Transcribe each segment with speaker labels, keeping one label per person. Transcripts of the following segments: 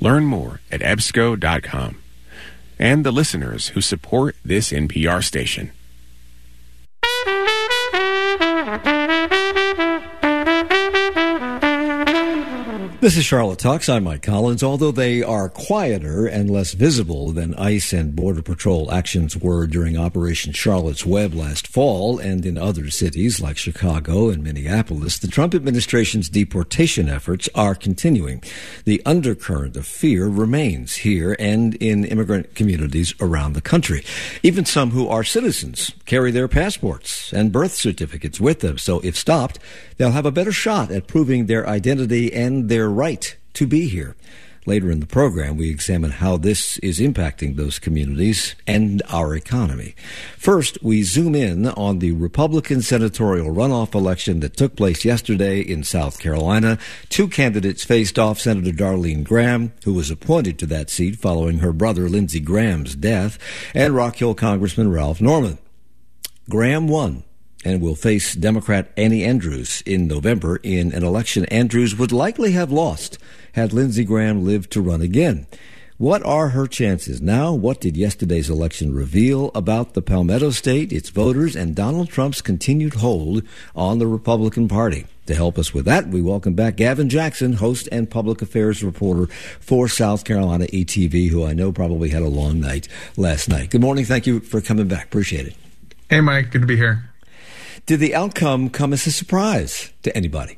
Speaker 1: Learn more at EBSCO.com. And the listeners who support this NPR station.
Speaker 2: This is Charlotte Talks. I'm Mike Collins. Although they are quieter and less visible than ICE and Border Patrol actions were during Operation Charlotte's Web last fall and in other cities like Chicago and Minneapolis, the Trump administration's deportation efforts are continuing. The undercurrent of fear remains here and in immigrant communities around the country. Even some who are citizens carry their passports and birth certificates with them, so if stopped, they'll have a better shot at proving their identity and their right to be here. Later in the program, we examine how this is impacting those communities and our economy. First, we zoom in on the Republican senatorial runoff election that took place yesterday in South Carolina. Two candidates faced off: Senator Darlene Graham, who was appointed to that seat following her brother Lindsey Graham's death, and Rock Hill Congressman Ralph Norman. Graham won and will face Democrat Annie Andrews in November in an election Andrews would likely have lost had Lindsey Graham lived to run again. What are her chances now? What did yesterday's election reveal about the Palmetto State, its voters, and Donald Trump's continued hold on the Republican Party? To help us with that, we welcome back Gavin Jackson, host and public affairs reporter for South Carolina ETV, who I know probably had a long night last night. Good morning. Thank you for coming back. Appreciate it.
Speaker 3: Hey, Mike. Good to be here.
Speaker 2: Did the outcome come as a surprise to anybody?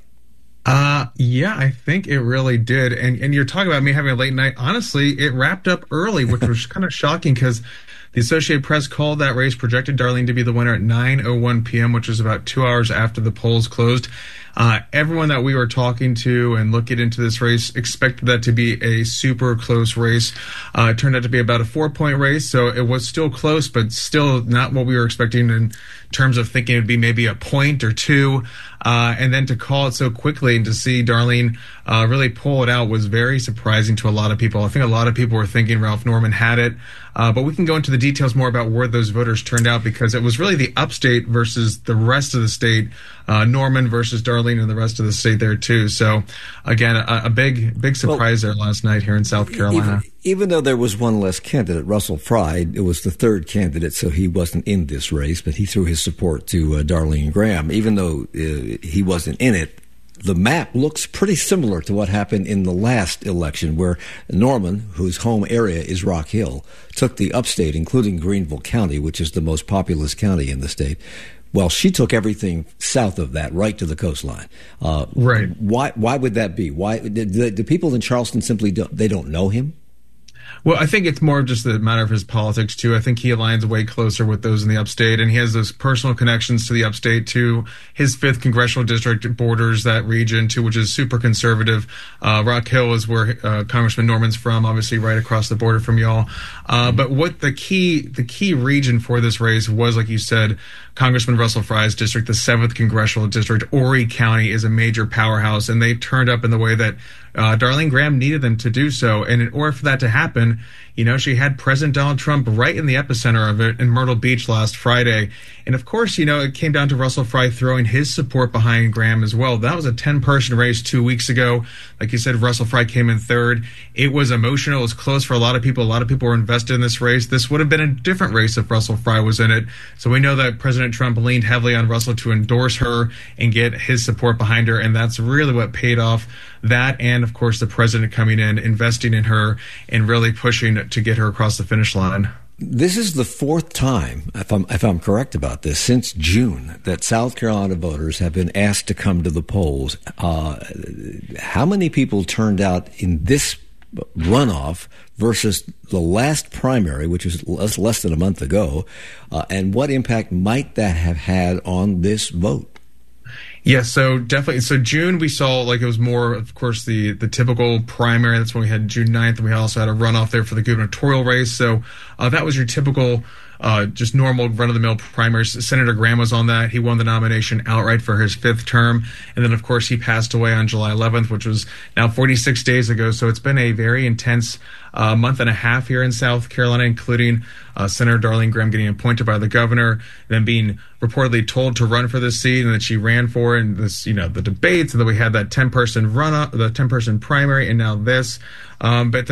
Speaker 3: Yeah, I think it really did. And you're talking about me having a late night. Honestly, it wrapped up early, which was kind of shocking because the Associated Press called that race, projected Darlene to be the winner at 9:01 p.m., which was about 2 hours after the polls closed. Everyone that we were talking to and looking into this race expected that to be a super close race. It turned out to be about a 4-point race, so it was still close, but still not what we were expecting in terms of thinking it would be maybe a point or two. And then to call it so quickly and to see Darlene really pull it out was very surprising to a lot of people. I think a lot of people were thinking Ralph Norman had it. But we can go into the details more about where those voters turned out, because it was really the upstate versus the rest of the state, Norman versus Darlene and the rest of the state there too. So again, a big surprise there last night here in South Carolina.
Speaker 2: Even though there was one less candidate, Russell Fry, it was the third candidate, so he wasn't in this race, but he threw his support to Darlene Graham. Even though he wasn't in it, the map looks pretty similar to what happened in the last election, where Norman, whose home area is Rock Hill, took the upstate, including Greenville County, which is the most populous county in the state. Well, she took everything south of that, right to the coastline.
Speaker 3: Right.
Speaker 2: Why would that be? Why do people in Charleston simply don't know him?
Speaker 3: Well, I think it's more just a matter of his politics, too. I think he aligns way closer with those in the upstate, and he has those personal connections to the upstate, too. His 5th congressional district borders that region, too, which is super conservative. Rock Hill is where Congressman Norman's from, obviously right across the border from y'all. But what the key region for this race was, like you said, Congressman Russell Fry's district, the 7th congressional district. Horry County is a major powerhouse, and they turned up in the way that Darlene Graham needed them to do so. And in order for that to happen, she had President Donald Trump right in the epicenter of it in Myrtle Beach last Friday. And of course, it came down to Russell Fry throwing his support behind Graham as well. That was a 10-person race 2 weeks ago. Like you said, Russell Fry came in third. It was emotional. It was close for a lot of people. A lot of people were invested in this race. This would have been a different race if Russell Fry was in it. So we know that President Trump leaned heavily on Russell to endorse her and get his support behind her. And that's really what paid off. That and, of course, the president coming in, investing in her, and really pushing to get her across the finish line.
Speaker 2: This is the 4th time, if I'm correct about this, since June that South Carolina voters have been asked to come to the polls. How many people turned out in this runoff versus the last primary, which was less than a month ago, and what impact might that have had on this vote?
Speaker 3: Yeah, so definitely. So June, we saw it was more, of course, the typical primary. That's when we had June 9th, and we also had a runoff there for the gubernatorial race. So that was your typical just normal run-of-the-mill primaries. Senator Graham was on that. He won the nomination outright for his 5th term. And then, of course, he passed away on July 11th, which was now 46 days ago. So it's been a very intense month and a half here in South Carolina, including Senator Darlene Graham getting appointed by the governor, then being reportedly told to run for this seat, and that she ran for it, and this, the debates, and then we had that 10-person primary, and now this. But